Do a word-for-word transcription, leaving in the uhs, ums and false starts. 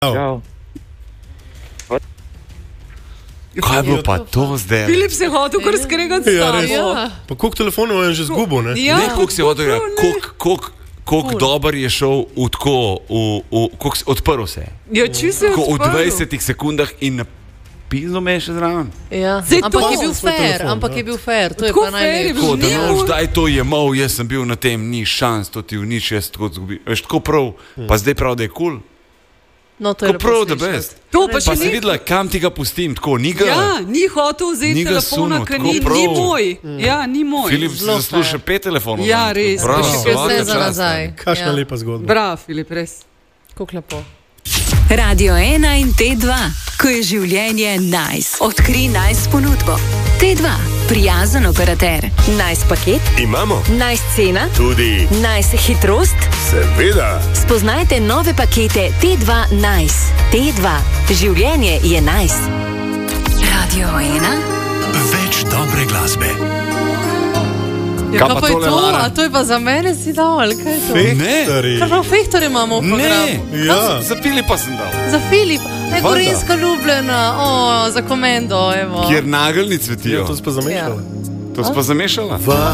Čau. Kaj je bilo pa to zdaj? Filip se je hotel kar skregati s tabo. Ja. Pa koliko telefonov je že zgubil, ne? Ja. Ne, koliko se je hotel, koliko koliko dober je šel v tako, v, v, koliko se, odprl se je. Ja, če se je Ko v odprl. dvajsetih sekundah in napisno me je še zraven. Ja. Zdaj Ampak to- je bil svoj fair, telefon, ampak ja. je bil fair, to je Tako pa fair je najlepše. bil. Tako da Ni ne mu- boš daj to jemal, jaz sem bil na tem, ni šans, to ti v nič jaz tako zgubi. Veš, tako prav, pa zdaj prav, da je kul. Cool. No, to je Tako prav, lepo da slišati. best. To pa še Pa si ni. videla, kam ti ga pustim, tako, ni ga. Ja, ni hotel vzeti Ni ga telefona, sunil, ker tako ni, ni prav. moj. Ja, ni moj. Filip si Zelo zasluži fair. pet telefonov. Ja, res. Bravo, Pa še Še svaka vse za čast, nazaj. Kakšna Ja. lepa zgodba. Bravo, Filip, res. Kako lepo. Radio ena in T dva, ko je življenje nice. Odkri nice ponudbo. T dva, prijazen operater. Nice paket, Imamo nice cena, tudi, nice hitrost. seveda, Spoznajte nove pakete T dva Nice. T dva, življenje je nice. Radio ena. več dobre glasbe. Ja, Kaj kaj pa pa je tole, to? Lara? A to je pa za mene si dal, ali kaj je to? Fehtari. Kar prav fehtore imamo v Ne, programu. Ja. za Filipa sem dal. Za Filip, je Valjda. gorenska ljubljena, o, za komendo, evo. Kjer nageljni Ja, cvetijo. to si pa zamešala. To si pa zamešala? Va.